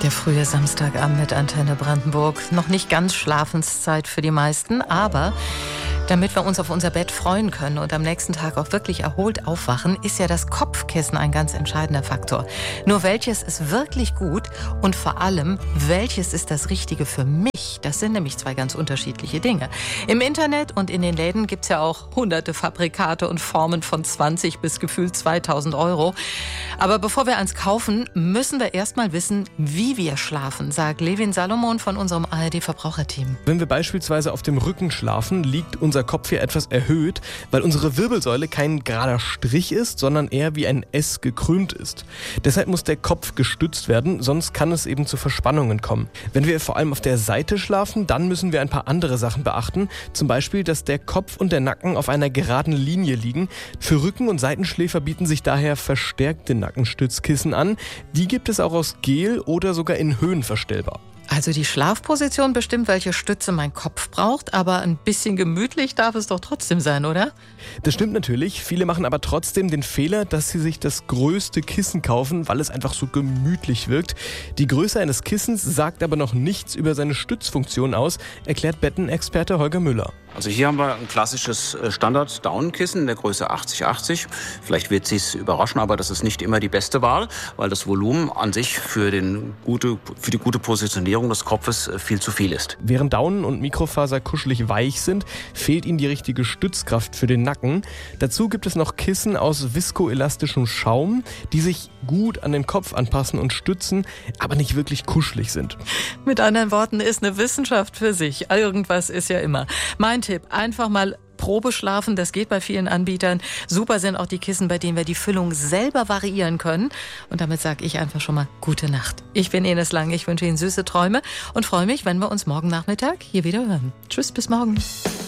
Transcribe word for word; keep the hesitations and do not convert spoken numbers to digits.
Der frühe Samstagabend mit Antenne Brandenburg. Noch nicht ganz Schlafenszeit für die meisten, aber damit wir uns auf unser Bett freuen können und am nächsten Tag auch wirklich erholt aufwachen, ist ja das Kopfkissen ein ganz entscheidender Faktor. Nur welches ist wirklich gut und vor allem, welches ist das Richtige für mich? Das sind nämlich zwei ganz unterschiedliche Dinge. Im Internet und in den Läden gibt es ja auch hunderte Fabrikate und Formen von zwanzig bis gefühlt zweitausend Euro. Aber bevor wir eins kaufen, müssen wir erst mal wissen, wie wir schlafen, sagt Levin Salomon von unserem A R D-Verbraucherteam. Wenn wir beispielsweise auf dem Rücken schlafen, liegt unser Kopf hier etwas erhöht, weil unsere Wirbelsäule kein gerader Strich ist, sondern eher wie ein S gekrümmt ist. Deshalb muss der Kopf gestützt werden, sonst kann es eben zu Verspannungen kommen. Wenn wir vor allem auf der Seite schlafen, dann müssen wir ein paar andere Sachen beachten. Zum Beispiel, dass der Kopf und der Nacken auf einer geraden Linie liegen. Für Rücken- und Seitenschläfer bieten sich daher verstärkte Nackenstützkissen an. Die gibt es auch aus Gel oder sogar in Höhen verstellbar. Also die Schlafposition bestimmt, welche Stütze mein Kopf braucht, aber ein bisschen gemütlich darf es doch trotzdem sein, oder? Das stimmt natürlich. Viele machen aber trotzdem den Fehler, dass sie sich das größte Kissen kaufen, weil es einfach so gemütlich wirkt. Die Größe eines Kissens sagt aber noch nichts über seine Stützfunktion aus, erklärt Bettenexperte Holger Müller. Also hier haben wir ein klassisches Standard-Daunenkissen in der Größe achtzig achtzig. Vielleicht wird Sie es überraschen, aber das ist nicht immer die beste Wahl, weil das Volumen an sich für, den gute, für die gute Positionierung des Kopfes viel zu viel ist. Während Daunen und Mikrofaser kuschelig weich sind, fehlt ihnen die richtige Stützkraft für den Nacken. Dazu gibt es noch Kissen aus viskoelastischem Schaum, die sich gut an den Kopf anpassen und stützen, aber nicht wirklich kuschelig sind. Mit anderen Worten, ist eine Wissenschaft für sich. Irgendwas ist ja immer. Mein Tipp, einfach mal Probe schlafen, das geht bei vielen Anbietern. Super sind auch die Kissen, bei denen wir die Füllung selber variieren können. Und damit sage ich einfach schon mal gute Nacht. Ich bin Ines Lang, ich wünsche Ihnen süße Träume und freue mich, wenn wir uns morgen Nachmittag hier wieder hören. Tschüss, bis morgen.